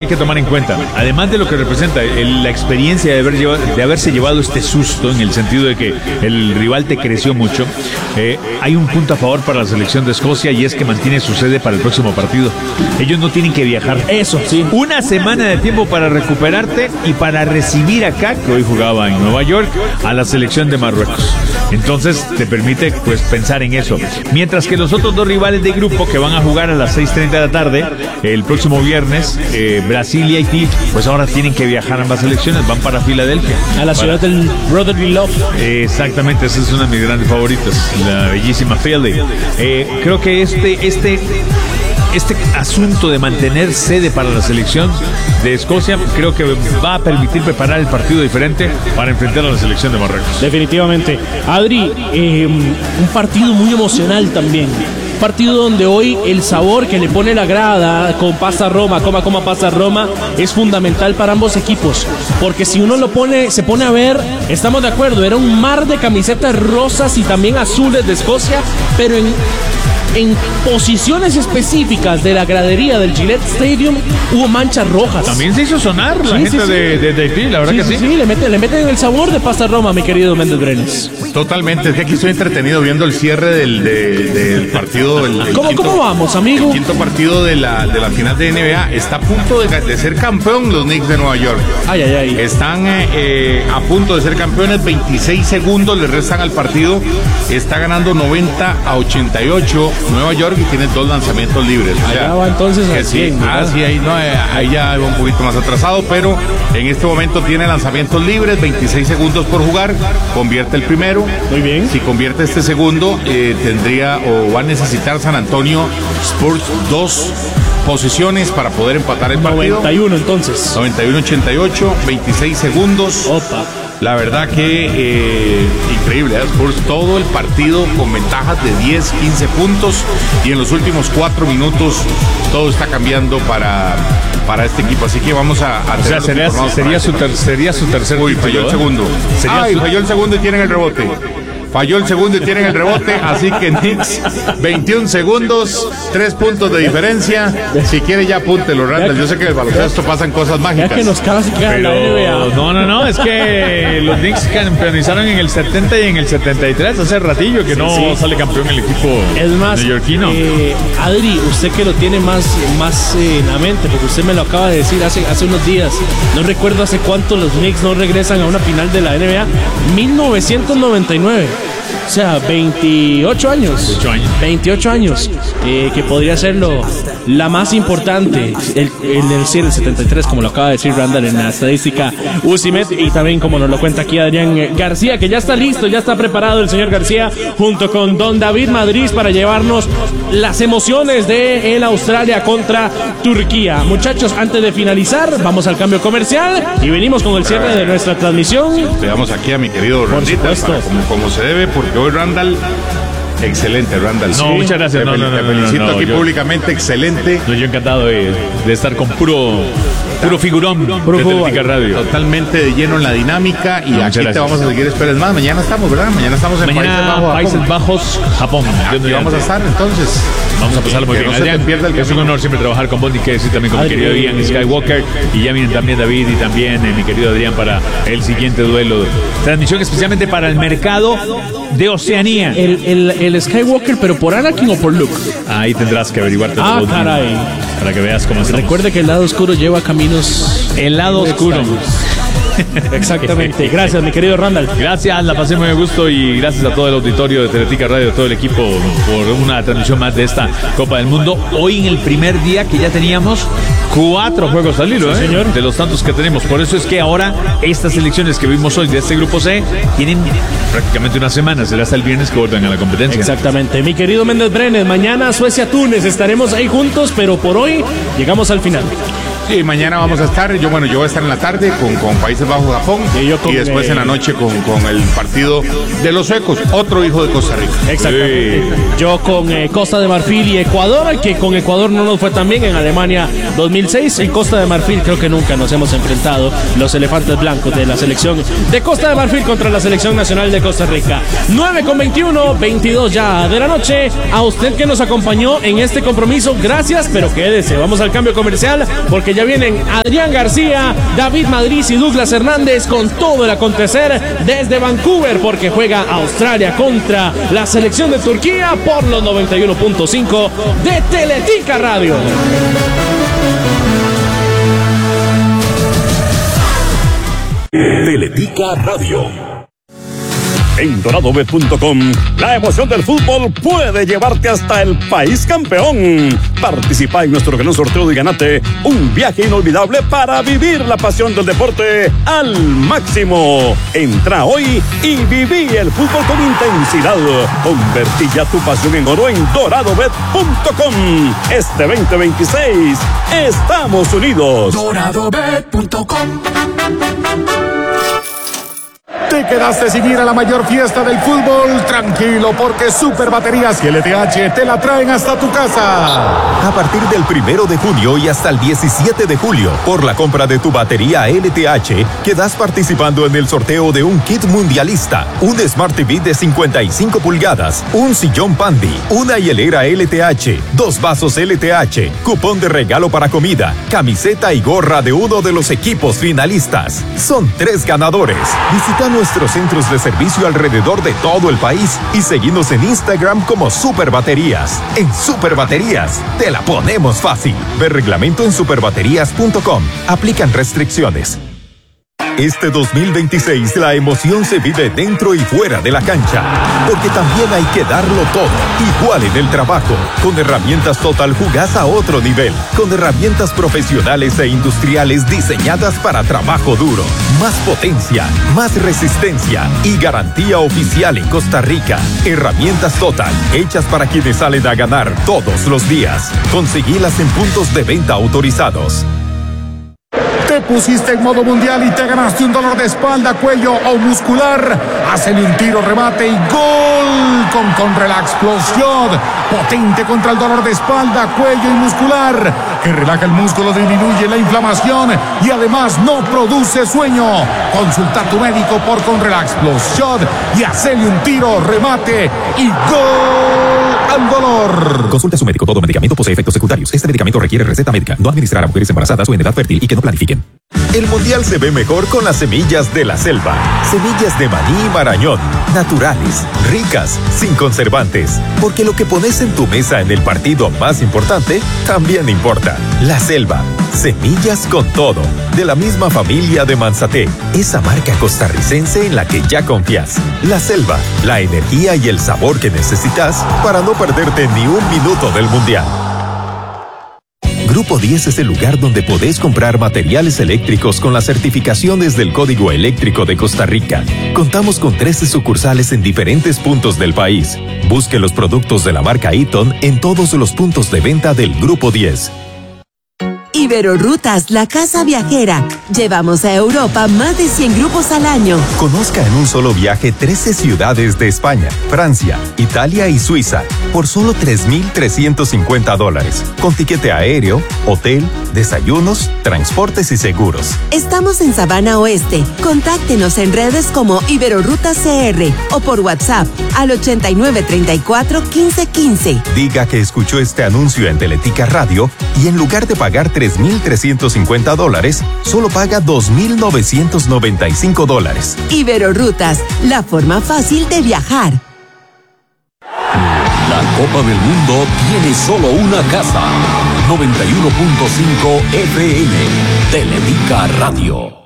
que tomar en cuenta, además de lo que representa la experiencia de haberse llevado este susto, en el sentido de que el rival te creció mucho, hay un punto a favor para la selección de Escocia, y es que mantiene su sede para el próximo partido. Ellos no tienen que viajar. Eso, sí. Una semana de tiempo para recuperarte y para recibir acá, que hoy jugaba en Nueva York, a la selección de Marruecos. Entonces te permite pues pensar en eso. Mientras que los otros dos rivales de grupo que van a jugar a las 6:30 de la tarde el próximo viernes, Brasil y Haití, pues ahora tienen que viajar ambas selecciones, van para Filadelfia, a la ciudad del Brotherly Love. Exactamente, esa es una de mis grandes favoritas, la bellísima Philly. Creo que este asunto de mantener sede para la selección de Escocia, creo que va a permitir preparar el partido diferente para enfrentar a la selección de Marruecos. Definitivamente. Adri, un partido muy emocional también. Un partido donde hoy el sabor que le pone la grada con pasta Roma, coma pasta Roma, es fundamental para ambos equipos. Porque si uno se pone a ver, estamos de acuerdo, era un mar de camisetas rosas y también azules de Escocia, pero en posiciones específicas de la gradería del Gillette Stadium hubo manchas rojas. También se hizo sonar la gente de Haití, la verdad que sí. Sí, le meten el sabor de pasta Roma, mi querido Méndez Brenes. Totalmente, es que aquí estoy entretenido viendo el cierre del partido. ¿Cómo vamos, amigo? El quinto partido de la final de NBA. Está a punto de ser campeón los Knicks de Nueva York. Ay. Están a punto de ser campeones, 26 segundos le restan al partido. Está ganando 90-88 Nueva York y tiene 2 lanzamientos libres. Allá va entonces así. Ahí ya va un poquito más atrasado, pero en este momento tiene lanzamientos libres, 26 segundos por jugar, convierte el primero. Muy bien. Si convierte este segundo, va a necesitar San Antonio Spurs 2 posiciones para poder empatar el partido. 91 entonces. 91-88, 26 segundos. Opa. La verdad que increíble, Spurs todo el partido con ventajas de 10, 15 puntos, y en los últimos 4 minutos todo está cambiando para este equipo, así que vamos a sería su tercer. Uy, falló el segundo. Falló el segundo y tienen el rebote. Falló el segundo y tienen el rebote, así que Knicks, 21 segundos, 3 puntos de diferencia. Si quiere ya apúntelo, Randall. Yo sé que en el baloncesto pasan cosas mágicas. Ya que nos casi queda la NBA. No, es que los Knicks campeonizaron en el 70 y en el 73, hace ratillo que no sale campeón el equipo neoyorquino. Adri, usted que lo tiene más en la mente, porque usted me lo acaba de decir hace unos días. No recuerdo hace cuánto los Knicks no regresan a una final de la NBA. 1999. O sea, 28 años. 28 años. Que podría ser la más importante. El 73, como lo acaba de decir Randall en la estadística UCIMED. Y también, como nos lo cuenta aquí Adrián García, que ya está listo, ya está preparado el señor García, junto con don David Madrid, para llevarnos las emociones de el Australia contra Turquía. Muchachos, antes de finalizar, vamos al cambio comercial y venimos con el cierre de nuestra transmisión. Veamos aquí a mi querido Randita, como se debe, porque hoy Randall, excelente, Randall. No, muchas gracias. Te felicito aquí públicamente, excelente. Yo encantado de estar con puro figurón de Teletica Radio. Totalmente de lleno en la dinámica, y aquí te vamos a seguir esperando. Más, mañana estamos, ¿verdad? Mañana estamos en Países Bajos, Japón. Aquí vamos a estar, entonces. Vamos a pasarlo muy bien. Adrián, es un honor siempre trabajar con vos, y que decir también con mi querido Ian Skywalker, y ya vienen también David y también mi querido Adrián para el siguiente duelo. Transmisión especialmente para el mercado de Oceanía. El Skywalker, pero por Anakin o por Luke. Ahí tendrás que averiguarte. Caray. Para que veas cómo estamos. Recuerde que el lado oscuro lleva caminos. El lado oscuro. Exactamente. Gracias, mi querido Randall. Gracias, la pasé muy a gusto, y gracias a todo el auditorio de Teletica Radio, todo el equipo, por una transmisión más de esta Copa del Mundo. Hoy, en el primer día que ya teníamos 4 juegos al hilo, señor, de los tantos que tenemos. Por eso es que ahora estas selecciones que vimos hoy de este grupo C tienen prácticamente una semana. Será hasta el viernes que vuelvan a la competencia. Exactamente. Mi querido Méndez Brenes, mañana Suecia-Túnez, estaremos ahí juntos, pero por hoy llegamos al final. Sí, mañana vamos a estar, yo voy a estar en la tarde con Países Bajos, Japón, y después en la noche con el partido de los suecos, otro hijo de Costa Rica. Exactamente. Sí. Yo con Costa de Marfil y Ecuador, que con Ecuador no nos fue tan bien en Alemania 2006. En Costa de Marfil creo que nunca nos hemos enfrentado los elefantes blancos de la selección de Costa de Marfil contra la selección nacional de Costa Rica. 9:21, 22 ya de la noche. A usted que nos acompañó en este compromiso, gracias, pero quédese, vamos al cambio comercial, porque ya Ya vienen Adrián García, David Madrid y Douglas Hernández con todo el acontecer desde Vancouver, porque juega Australia contra la selección de Turquía por los 91.5 de Teletica Radio. Teletica Radio. En doradobet.com, la emoción del fútbol puede llevarte hasta el país campeón. Participa en nuestro gran sorteo y ganate un viaje inolvidable para vivir la pasión del deporte al máximo. Entra hoy y viví el fútbol con intensidad. Convertí ya tu pasión en oro en doradobet.com. Este 2026, estamos unidos. Doradobet.com. ¿Te quedaste sin ir a la mayor fiesta del fútbol? Tranquilo, porque Super Baterías y LTH te la traen hasta tu casa. A partir del 1 de junio y hasta el 17 de julio, por la compra de tu batería LTH, quedas participando en el sorteo de un kit mundialista, un Smart TV de 55 pulgadas, un sillón Pandy, una hielera LTH, 2 vasos LTH, cupón de regalo para comida, camiseta y gorra de uno de los equipos finalistas. Son 3 ganadores. Visita nuestros centros de servicio alrededor de todo el país y seguinos en Instagram como Super Baterías. En Super Baterías te la ponemos fácil. Ve reglamento en superbaterías.com. Aplican restricciones. Este 2026 la emoción se vive dentro y fuera de la cancha, porque también hay que darlo todo, igual en el trabajo. Con herramientas Total jugás a otro nivel, con herramientas profesionales e industriales diseñadas para trabajo duro. Más potencia, más resistencia y garantía oficial en Costa Rica. Herramientas Total, hechas para quienes salen a ganar todos los días. Conseguilas en puntos de venta autorizados. Te pusiste en modo mundial y te ganaste un dolor de espalda, cuello o muscular. Hacele un tiro, remate y gol con Relax Plus Shot. Potente contra el dolor de espalda, cuello y muscular, que relaja el músculo, disminuye la inflamación y además no produce sueño. Consulta a tu médico por Conrelax Plus Shot y hacele un tiro, remate y gol al dolor. Consulte a su médico. Todo medicamento posee efectos secundarios. Este medicamento requiere receta médica. No administrar a mujeres embarazadas o en edad fértil y que no planifiquen. El mundial se ve mejor con las semillas de la selva. Semillas de maní y marañón. Naturales, ricas, sin conservantes. Porque lo que pones en tu mesa en el partido más importante también importa. La selva. Semillas con todo. De la misma familia de Manzaté. Esa marca costarricense en la que ya confías. La selva. La energía y el sabor que necesitas para no perderte ni un minuto del mundial. Grupo 10 es el lugar donde podés comprar materiales eléctricos con las certificaciones del Código Eléctrico de Costa Rica. Contamos con 13 sucursales en diferentes puntos del país. Busque los productos de la marca Eaton en todos los puntos de venta del Grupo 10. Iberorutas, la casa viajera. Llevamos a Europa más de 100 grupos al año. Conozca en un solo viaje 13 ciudades de España, Francia, Italia y Suiza por solo $3,350. Con tiquete aéreo, hotel, desayunos, transportes y seguros. Estamos en Sabana Oeste. Contáctenos en redes como Iberorutas CR o por WhatsApp al 8934-1515. Diga que escuchó este anuncio en Teletica Radio y en lugar de pagar $3,350, solo paga $2,995. Iberorutas, la forma fácil de viajar. La Copa del Mundo tiene solo una casa. 91.5 FM. Teletica Radio.